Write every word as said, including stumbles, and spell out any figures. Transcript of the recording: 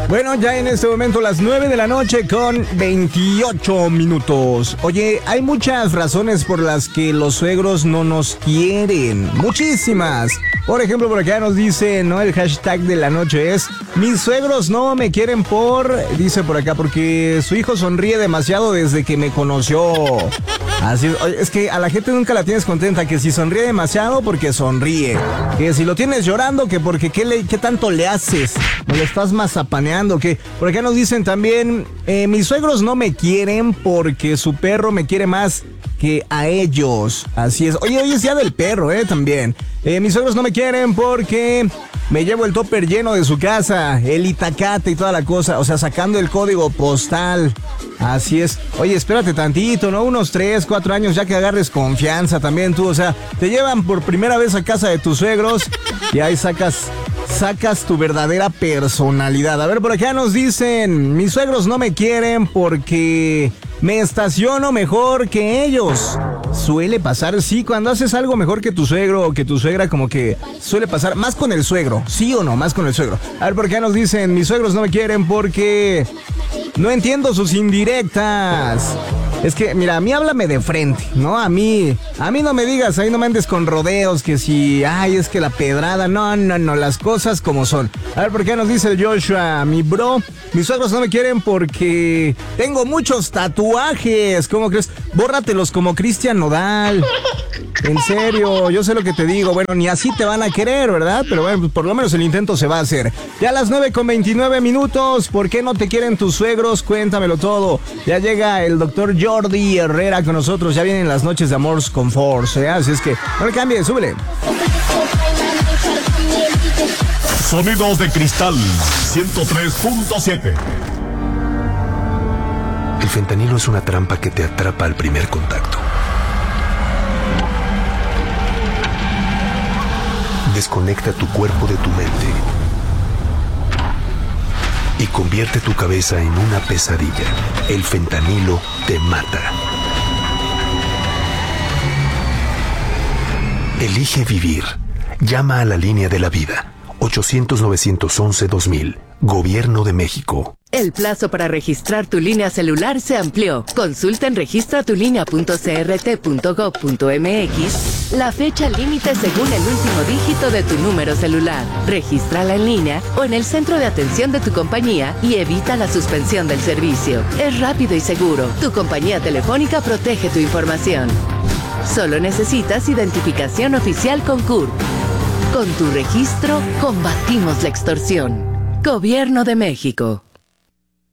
Bueno, ya en este momento las nueve de la noche con veintiocho minutos. Oye, hay muchas razones por las que los suegros no nos quieren. Muchísimas. Por ejemplo, por acá nos dice, ¿no? El hashtag de la noche es: mis suegros no me quieren por... Dice por acá, porque su hijo sonríe demasiado desde que me conoció. Así, oye, es que a la gente nunca la tienes contenta, que si sonríe demasiado, porque sonríe. Que si lo tienes llorando, que porque qué, le, qué tanto le haces. Me lo estás mazapaneando, que por acá nos dicen también, eh, mis suegros no me quieren porque su perro me quiere más que a ellos. Así es. Oye, hoy es día del perro, eh, también. Eh, mis suegros no me quieren porque me llevo el topper lleno de su casa, el itacate y toda la cosa, o sea, sacando el código postal. Así es. Oye, espérate tantito, ¿no? Unos tres, cuatro años ya que agarres confianza también tú, o sea, te llevan por primera vez a casa de tus suegros y ahí sacas... Sacas tu verdadera personalidad. A ver, por acá nos dicen, mis suegros no me quieren porque me estaciono mejor que ellos. Suele pasar, sí, cuando haces algo mejor que tu suegro o que tu suegra, como que suele pasar, más con el suegro, ¿sí o no? Más con el suegro. A ver, por acá nos dicen, mis suegros no me quieren porque no entiendo sus indirectas. Es que, mira, a mí háblame de frente, ¿no? A mí, a mí no me digas, ahí no me andes con rodeos, que si, ay, es que la pedrada, no, no, no, las cosas como son. A ver, ¿por qué nos dice el Joshua? Mi bro, mis suegros no me quieren porque tengo muchos tatuajes, ¿cómo crees? Bórratelos como Cristian Nodal. En serio, yo sé lo que te digo. Bueno, ni así te van a querer, ¿verdad? Pero bueno, pues por lo menos el intento se va a hacer. Ya a las nueve con veintinueve minutos. ¿Por qué no te quieren tus suegros? Cuéntamelo todo. Ya llega el doctor Jordi Herrera con nosotros. Ya vienen las noches de Amors con Force, ¿eh? Así es que no le cambies, súbele. Sonidos de Cristal ciento tres punto siete. El fentanilo es una trampa que te atrapa al primer contacto. Desconecta tu cuerpo de tu mente y convierte tu cabeza en una pesadilla. El fentanilo te mata. Elige vivir. Llama a la línea de la vida. ochocientos, novecientos once, dos mil. Gobierno de México. El plazo para registrar tu línea celular se amplió. Consulta en registra tu línea punto c r t punto gov punto m x la fecha límite según el último dígito de tu número celular. Regístrala en línea o en el centro de atención de tu compañía y evita la suspensión del servicio. Es rápido y seguro. Tu compañía telefónica protege tu información. Solo necesitas identificación oficial con C U R P. Con tu registro, combatimos la extorsión. Gobierno de México.